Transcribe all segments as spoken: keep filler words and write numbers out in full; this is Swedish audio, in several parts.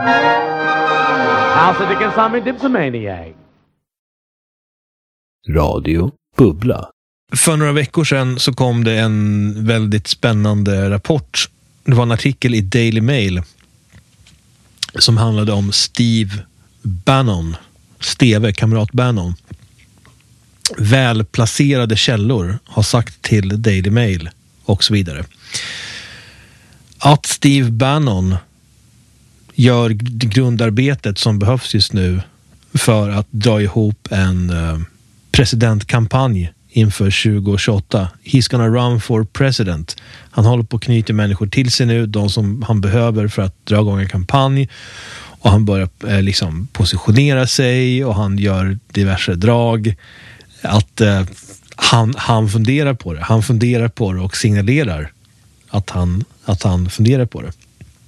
House of Dickens, I'm a dipsomaniac. Radio Bubbla. För några veckor sedan så kom det en väldigt spännande rapport. Det var en artikel i Daily Mail som handlade om Steve Bannon, Steve, kamrat Bannon. Välplacerade källor har sagt till Daily Mail och så vidare att Steve Bannon gör grundarbetet som behövs just nu för att dra ihop en uh, presidentkampanj inför tjugo tjugoåtta. He's gonna run for president. Han håller på att knyta människor till sig nu, de som han behöver för att dra igång en kampanj. Och han börjar eh, liksom positionera sig och han gör diverse drag. Att eh, han, han funderar på det. Han funderar på det och signalerar att han, att han funderar på det.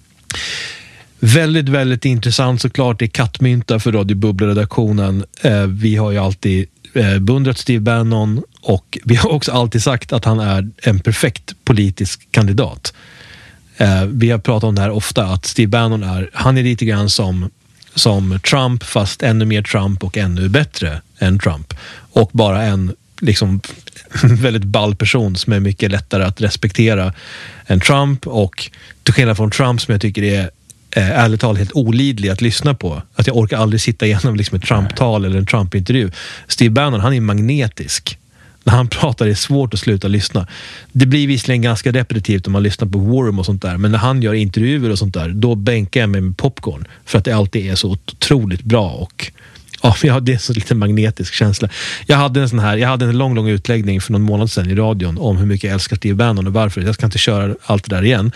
Väldigt, väldigt intressant såklart. Det är kattmynta för Radio Bubbla-redaktionen. Eh, vi har ju alltid eh, beundrat Steve Bannon och vi har också alltid sagt att han är en perfekt politisk kandidat. Eh, vi har pratat om det här ofta, att Steve Bannon är, han är lite grann som, som Trump, fast ännu mer Trump och ännu bättre än Trump. Och bara en liksom väldigt ball person som är mycket lättare att respektera än Trump, och till skillnad från Trump som jag tycker är eh, ärligt talat helt olidlig att lyssna på. Att jag orkar aldrig sitta igenom liksom ett Trump-tal eller en Trump-intervju. Steve Bannon, han är magnetisk. När han pratar är det svårt att sluta lyssna. Det blir visserligen ganska repetitivt om man lyssnar på War Room och sånt där, men när han gör intervjuer och sånt där, då bänkar jag mig med popcorn för att det alltid är så otroligt bra. Och ja, jag hade en så lite magnetisk känsla. Jag hade en sån här, jag hade en lång, lång utläggning för någon månad sedan i radion om hur mycket jag älskar Steve Bannon och varför. Jag ska inte köra allt det där igen.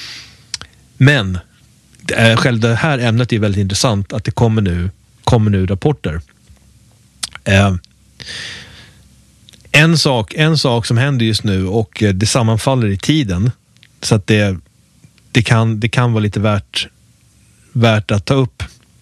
Men äh, själv det här ämnet är väldigt intressant, att det kommer nu, kommer nu rapporter. Eh, en sak, en sak som händer just nu, och det sammanfaller i tiden, så att det, det, kan, det kan vara lite värt, värt att ta upp.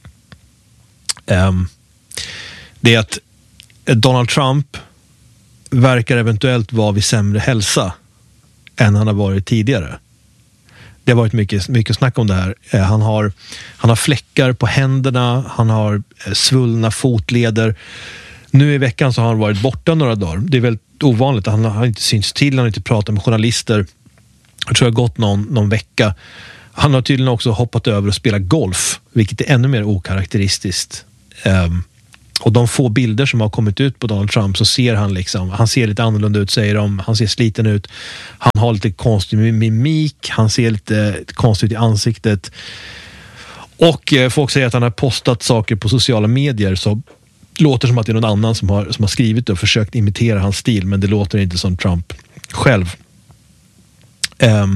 Um, det är att Donald Trump verkar eventuellt vara vid sämre hälsa än han har varit tidigare. Det har varit mycket, mycket snack om det här. Uh, han, har, han har fläckar på händerna, han har uh, svullna fotleder. Nu i veckan så har han varit borta några dagar. Det är väldigt ovanligt. Han har inte synts till, han har inte pratat med journalister. Jag tror det har gått någon, någon vecka. Han har tydligen också hoppat över och spelat golf, vilket är ännu mer okaraktäristiskt. Um, och de få bilder som har kommit ut på Donald Trump, så ser han liksom, han ser lite annorlunda ut, säger de. Han ser sliten ut. Han har lite konstig mimik. Han ser lite konstigt i ansiktet. Och eh, folk säger att han har postat saker på sociala medier, så låter som att det är någon annan som har, som har skrivit och försökt imitera hans stil, men det låter inte som Trump själv. Um,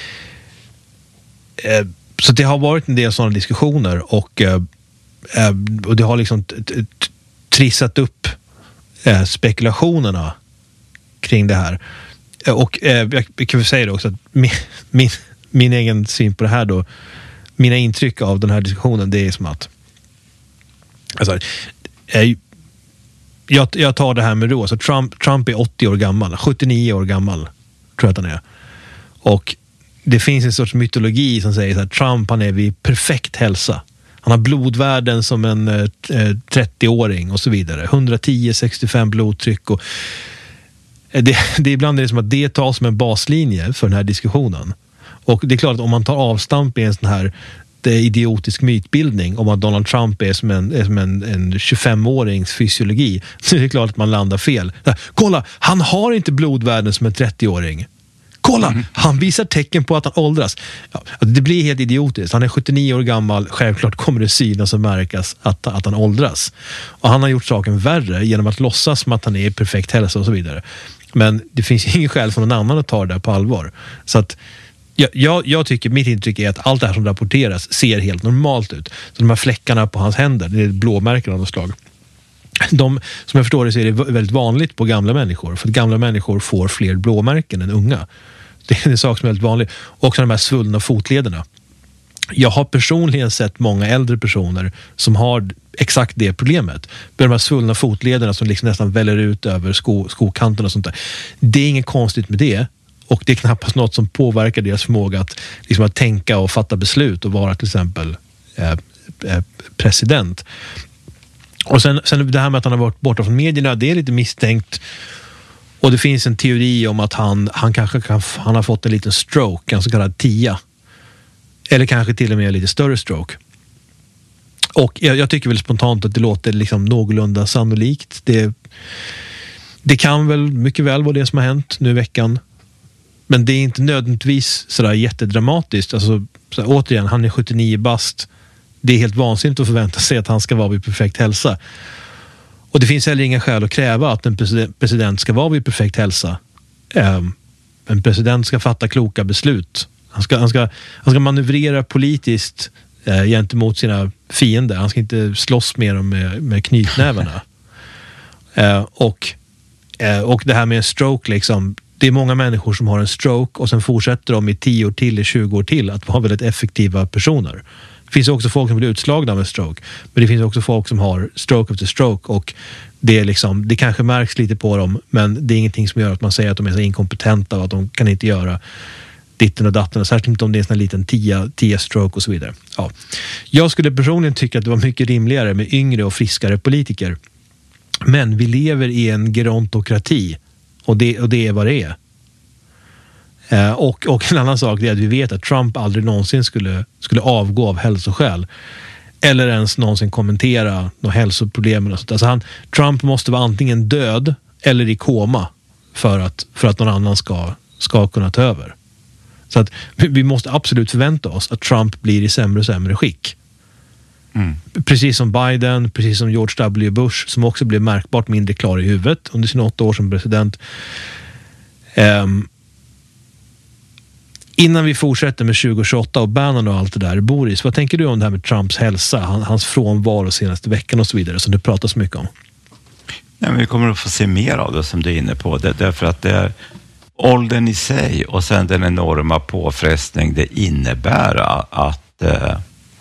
uh, så det har varit en del sådana diskussioner, och, uh, uh, och det har liksom t- t- trissat upp uh, spekulationerna kring det här. Uh, och uh, jag kan väl säga det också, att min, min, min egen syn på det här då, mina intryck av den här diskussionen, det är som att alltså, Jag, jag tar det här med ro. Så Trump, Trump är åttio år gammal, sjuttionio år gammal tror jag att han är. Och det finns en sorts mytologi som säger att Trump, han är vid perfekt hälsa. Han har blodvärden som en eh, trettio-åring och så vidare. hundratio sextiofem blodtryck. Och det, det är ibland är det som att det tas som en baslinje för den här diskussionen. Och det är klart att om man tar avstamp i en sån här det är idiotisk mytbildning om att Donald Trump är som en, är som en, en tjugofem-årings fysiologi, så är det klart att man landar fel. Kolla, han har inte blodvärden som en trettio-åring. Kolla, mm. han visar tecken på att han åldras. Ja, det blir helt idiotiskt. Han är sjuttionio år gammal, självklart kommer det synas och märkas att, att han åldras. Och han har gjort saken värre genom att låtsas som att han är i perfekt hälsa och så vidare. Men det finns ingen skäl för någon annan att ta det där på allvar. Så att Jag, jag, jag tycker, mitt intryck är att allt det här som rapporteras ser helt normalt ut. Så de här fläckarna på hans händer, det är blåmärken av något slag. De, som jag förstår det, så är det väldigt vanligt på gamla människor. För att gamla människor får fler blåmärken än unga. Det är en sak som är väldigt vanlig. Också de här svullna fotlederna. Jag har personligen sett många äldre personer som har exakt det problemet. Med de här svullna fotlederna som liksom nästan väller ut över sko, skokanten och sånt där. Det är inget konstigt med det. Och det är knappast något som påverkar deras förmåga att, liksom, att tänka och fatta beslut och vara till exempel eh, eh, president. Och sen, sen det här med att han har varit borta från medierna, det är lite misstänkt. Och det finns en teori om att han, han kanske kan, han har fått en liten stroke, en så kallad tia. Eller kanske till och med en lite större stroke. Och jag, jag tycker väl spontant att det låter liksom någorlunda sannolikt. Det, det kan väl mycket väl vara det som har hänt nu i veckan. Men det är inte nödvändigtvis sådär jättedramatiskt. Alltså, så här, återigen, han är sjuttionio bast. Det är helt vansinnigt att förvänta sig att han ska vara vid perfekt hälsa. Och det finns heller inga skäl att kräva att en president ska vara vid perfekt hälsa. Um, en president ska fatta kloka beslut. Han ska, han ska, han ska manövrera politiskt eh, gentemot sina fiender. Han ska inte slåss med dem med, med knytnävarna. eh, och, eh, och det här med en stroke, liksom, det är många människor som har en stroke och sen fortsätter de i tio år till, i tjugo år till att vara väldigt effektiva personer. Det finns också folk som blir utslagna av en stroke. Men det finns också folk som har stroke efter stroke. Och det, är liksom, det kanske märks lite på dem. Men det är ingenting som gör att man säger att de är så inkompetenta och att de kan inte göra ditten och datten. Särskilt inte om det är en sån här liten tia, tia stroke och så vidare. Ja. Jag skulle personligen tycka att det var mycket rimligare med yngre och friskare politiker. Men vi lever i en gerontokrati. Och det, och det är vad det är. Eh, och, och en annan sak är att vi vet att Trump aldrig någonsin skulle, skulle avgå av hälsoskäl. Eller ens någonsin kommentera några hälsoproblem. Och sånt. Alltså han, Trump måste vara antingen död eller i koma för att, för att någon annan ska, ska kunna ta över. Så att vi, vi måste absolut förvänta oss att Trump blir i sämre och sämre skick. Mm. Precis som Biden, precis som George W. Bush, som också blev märkbart mindre klar i huvudet under sina åtta år som president. Um, Innan vi fortsätter med tjugo tjugoåtta och Bannon och allt det där, Boris, vad tänker du om det här med Trumps hälsa, hans frånvaro senaste veckan och så vidare, som du pratar så mycket om? Ja, men vi kommer att få se mer av det som du är inne på, det, därför att det är åldern i sig och sen den enorma påfrestning det innebär att, eh,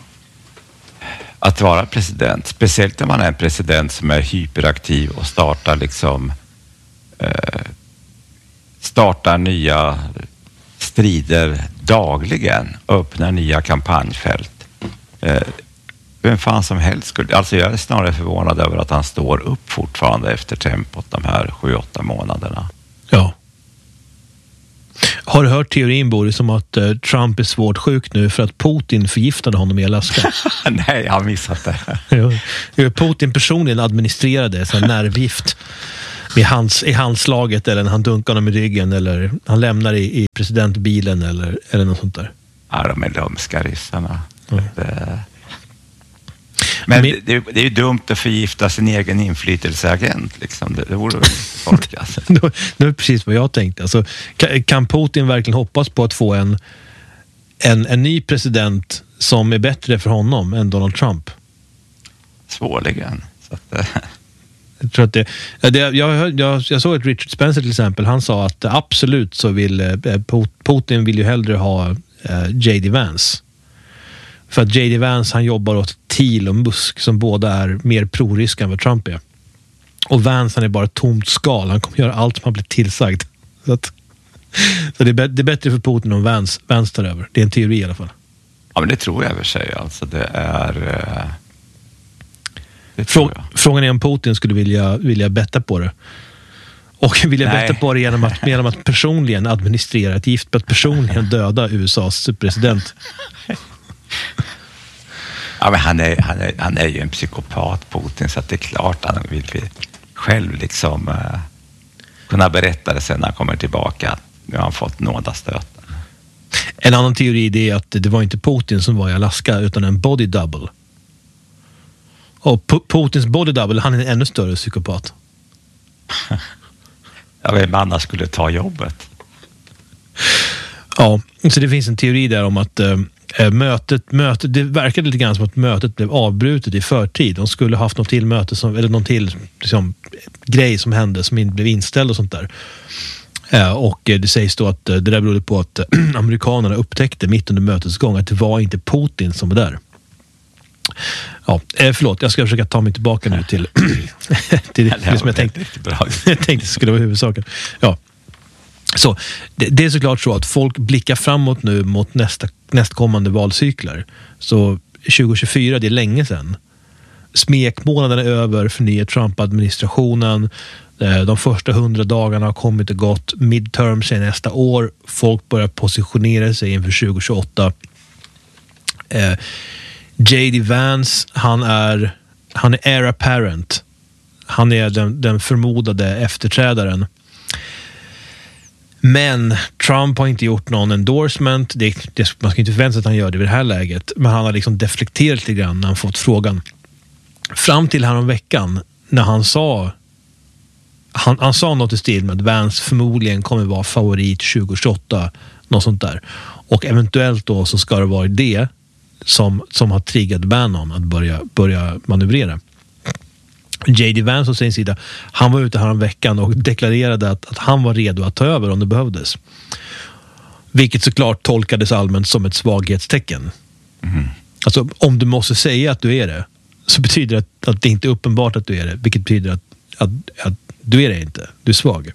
att vara president. Speciellt när man är en president som är hyperaktiv och startar liksom eh, startar nya strider dagligen, öppnar nya kampanjfält. Eh, vem fan som helst skulle... Alltså jag är snarare förvånad över att han står upp fortfarande efter tempot de här sju, åtta månaderna. Ja. Har du hört teorin, Boris, om att eh, Trump är svårt sjuk nu för att Putin förgiftade honom i Alaska? Nej, jag har missat det. ja. Putin personligen administrerade så nervgift i, hans, i handslaget, eller när han dunkar honom i ryggen, eller han lämnar i, i presidentbilen eller, eller något sånt där. Ja, de är lumska ryssarna. Mm. Det... Men det, det, det är ju dumt att förgifta sin egen inflytelseagent. Liksom. Det, det vore väl folk. Alltså. Det är precis vad jag tänkte. Alltså, kan, kan Putin verkligen hoppas på att få en, en, en ny president som är bättre för honom än Donald Trump? Svårligen. Så att, jag, tror att det, det, jag, jag, jag såg att Richard Spencer till exempel, han sa att absolut så vill eh, Putin vill ju hellre ha eh, J D Vance. För att J D Vance, han jobbar åt Thiel och Musk som båda är mer pro-ryska än vad Trump är. Och Vance, han är bara ett tomt skal. Han kommer göra allt som han blir tillsagd. Så, att, så det, är, det är bättre för Putin om Vance, Vance tar över. Det är en teori i alla fall. Ja, men det tror jag i och för sig. Alltså det är... Det Frå, frågan är om Putin skulle vilja, vilja betta på det. Och vilja betta på det genom att, genom att personligen administrera ett gift, att personligen döda U S A:s president. Ja, men han är, han är, han är ju en psykopat, Putin, så att det är klart att han vill själv liksom uh, kunna berätta det sen när han kommer tillbaka. Nu har han fått nådastöten. En annan teori är att det var inte Putin som var i Alaska utan en body double. Och P- Putins body double, han är en ännu större psykopat. Ja, vem annars skulle ta jobbet? Ja, så det finns en teori där om att äh, mötet, mötet, det verkade lite grann som att mötet blev avbrutet i förtid. De skulle haft något till möte, som, eller någon till liksom, grej som hände som inte blev inställd och sånt där. Äh, och det sägs då att det där berodde på att äh, amerikanerna upptäckte mitt under mötets gång att det var inte Putin som var där. Ja, eh, förlåt, jag ska försöka ta mig tillbaka nu till, till det, det som jag tänkte, jag tänkte skulle vara huvudsaken. Ja. Så, det, det är såklart så att folk blickar framåt nu mot nästa, nästkommande valcyklar. Så tjugo tjugofyra, det är länge sedan. Smekmånaden är över för nya Trump-administrationen. De första hundra dagarna har kommit och gått. Midterms är nästa år. Folk börjar positionera sig inför tjugo tjugoåtta. Eh, J D Vance, han är, han är heir apparent. Han är den, den förmodade efterträdaren. Men Trump har inte gjort någon endorsement. Det, det, man ska inte förvänta sig att han gör det vid det här läget. Men han har liksom deflekterat lite grann när han fått frågan. Fram till här om veckan när han sa han, han sa något i stil med att Vance förmodligen kommer vara favorit tjugo tjugoåtta, något sånt där. Och eventuellt då så ska det vara det som, som har triggat Bannon att börja, börja manövrera. J D Vance å sin sida, han var ute här om veckan och deklarerade att, att han var redo att ta över om det behövdes. Vilket såklart tolkades allmänt som ett svaghetstecken. Mm. Alltså om du måste säga att du är det, så betyder det att, att det inte är uppenbart att du är det, vilket betyder att, att, att du är det inte, du är svag.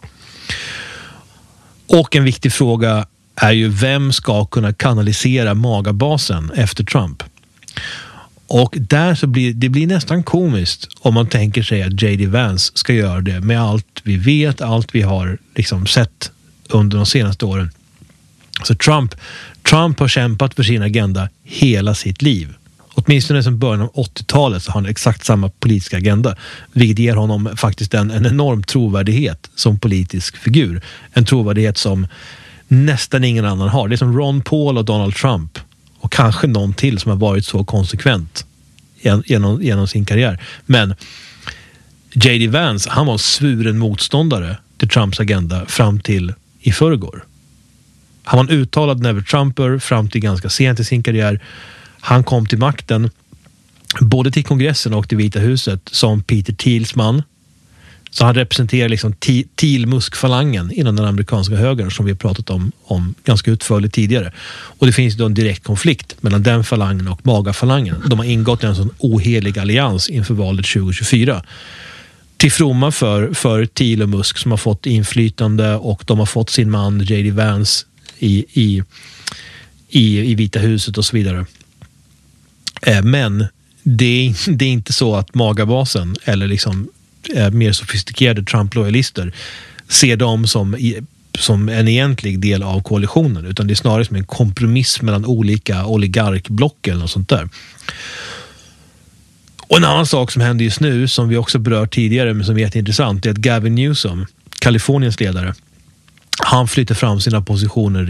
Och en viktig fråga är ju vem ska kunna kanalisera magabasen efter Trump. Och där så blir det blir nästan komiskt om man tänker sig att J D Vance ska göra det med allt vi vet, allt vi har liksom sett under de senaste åren. Så Trump, Trump har kämpat för sin agenda hela sitt liv. Åtminstone sedan början av åttiotalet så har han exakt samma politiska agenda, vilket ger honom faktiskt en, en enorm trovärdighet som politisk figur. En trovärdighet som nästan ingen annan har. Det är som Ron Paul och Donald Trump och kanske någon till som har varit så konsekvent genom, genom sin karriär. Men J D Vance, han var svuren motståndare till Trumps agenda fram till i förrgår. Han var en uttalad never Trumper fram till ganska sent i sin karriär. Han kom till makten både till kongressen och till Vita huset som Peter Thiels man. Så han representerar liksom Thiel-Musk-falangen inom den amerikanska högern som vi har pratat om, om ganska utförligt tidigare. Och det finns då en direkt konflikt mellan den falangen och MAGA-falangen. De har ingått i en sån ohelig allians inför valet tjugo tjugofyra. Till fromma för, för Thiel och Musk som har fått inflytande och de har fått sin man J D Vance i, i, i, i Vita huset och så vidare. Men det är, det är inte så att MAGA-basen eller liksom mer sofistikerade Trump-lojalister ser dem som, som en egentlig del av koalitionen, utan det är snarare som en kompromiss mellan olika oligarkblock eller något sånt där. Och en annan sak som händer just nu som vi också berört tidigare men som är jätteintressant är att Gavin Newsom, Kaliforniens ledare, han flyttar fram sina positioner